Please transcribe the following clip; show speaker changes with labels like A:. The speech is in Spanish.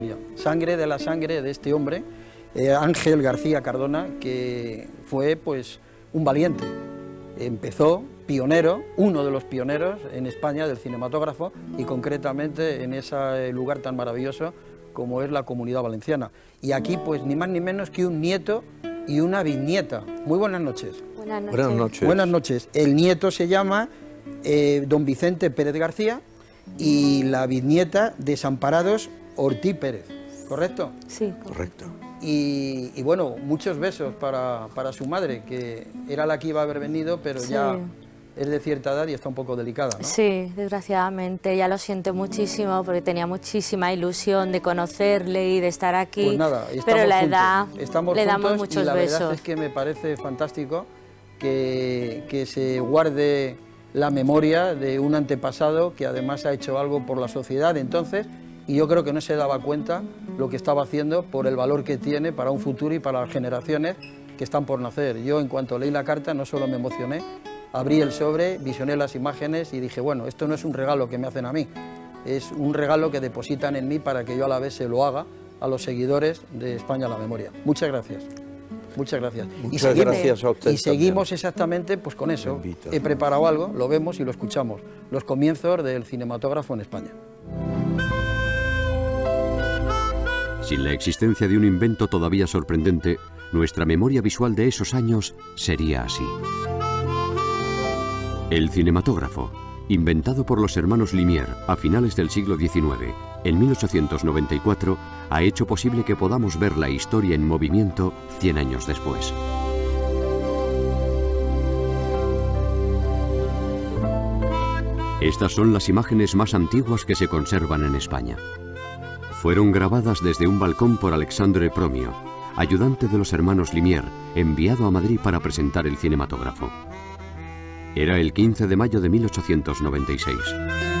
A: Sangre de la sangre de este hombre, Ángel García Cardona, que fue pues un valiente. Empezó pionero, uno de los pioneros en España del cinematógrafo y concretamente en ese lugar tan maravilloso como es la Comunidad Valenciana. Y aquí pues ni más ni menos que un nieto y una bisnieta. Muy buenas noches.
B: Buenas noches.
C: Buenas noches.
A: Buenas noches. El nieto se llama don Vicente Pérez García y la bisnieta Desamparados Ortiz Pérez, ¿correcto?
B: Sí.
C: Correcto.
A: Y bueno, muchos besos para su madre, que era la que iba a haber venido, pero
B: Sí.
A: ya es de cierta edad y está un poco delicada, ¿no?
B: Sí, desgraciadamente, ya lo siento muchísimo porque tenía muchísima ilusión de conocerle y de estar aquí,
A: Pues nada,
B: pero la
A: juntos,
B: edad
A: estamos
B: le damos
A: juntos
B: muchos
A: y la verdad
B: besos.
A: es que me parece fantástico que se guarde la memoria de un antepasado que además ha hecho algo por la sociedad entonces, y yo creo que no se daba cuenta lo que estaba haciendo por el valor que tiene para un futuro y para las generaciones que están por nacer. Yo en cuanto leí la carta no solo me emocioné, abrí el sobre, visioné las imágenes y dije, bueno, esto no es un regalo que me hacen a mí, es un regalo que depositan en mí para que yo a la vez se lo haga a los seguidores de España a la Memoria. Muchas gracias. Muchas gracias.
C: Muchas gracias a usted
A: Y seguimos
C: también.
A: exactamente pues con eso.
C: Me invita.
A: He preparado algo, lo vemos y lo escuchamos. Los comienzos del cinematógrafo en España.
D: Sin la existencia de un invento todavía sorprendente, nuestra memoria visual de esos años sería así. El cinematógrafo, inventado por los hermanos Lumière a finales del siglo XIX, en 1894, ha hecho posible que podamos ver la historia en movimiento 100 años después. Estas son las imágenes más antiguas que se conservan en España. Fueron grabadas desde un balcón por Alexandre Promio, ayudante de los hermanos Lumière, enviado a Madrid para presentar el cinematógrafo. Era el 15 de mayo de 1896.